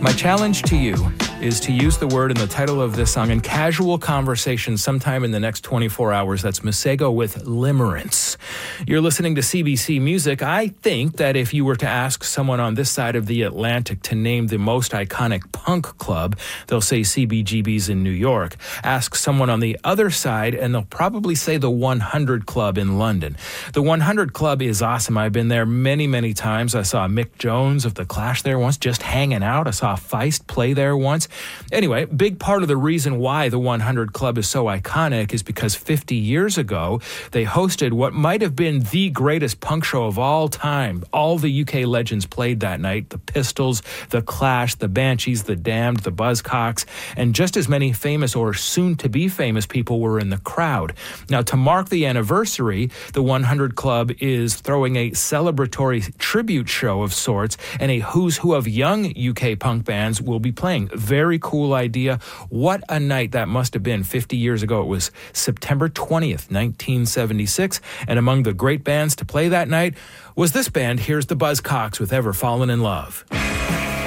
My challenge to you is to use the word in the title of this song in casual conversation sometime in the next 24 hours. That's Masego with Limerence. You're listening to CBC Music. I think that if you were to ask someone on this side of the Atlantic to name the most iconic punk club, they'll say CBGB's in New York. Ask someone on the other side, and they'll probably say the 100 Club in London. The 100 Club is awesome. I've been there many, many times. I saw Mick Jones of The Clash there once, just hanging out. I saw Feist play there once. Anyway, big part of the reason why the 100 Club is so iconic is because 50 years ago, they hosted what might have been the greatest punk show of all time. All the UK legends played that night. The Pistols, The Clash, The Banshees, The Damned, The Buzzcocks, and just as many famous or soon-to-be famous people were in the crowd. Now, to mark the anniversary, the 100 Club is throwing a celebratory tribute show of sorts, and a who's who of young UK punk bands will be playing. Very cool idea. What a night that must have been 50 years ago. It was September 20th, 1976, and among the great bands to play that night was this band. Here's the Buzzcocks with Ever Fallen in Love.